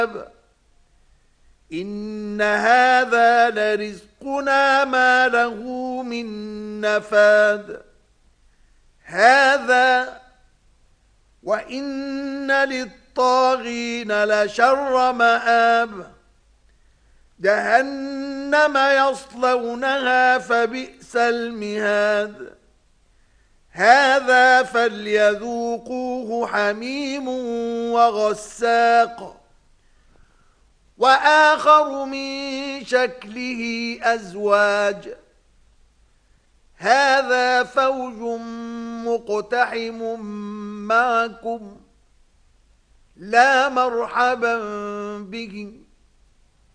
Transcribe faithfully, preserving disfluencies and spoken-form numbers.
إن هذا لرزقنا ما له من نفاد هذا وإن للطاغين لشر مآب جهنم يصلونها فبئس المهاد هذا فليذوقوه حميم وغساق وآخر من شكله أزواج هذا فوج مقتحم معكم لا مرحبا بهم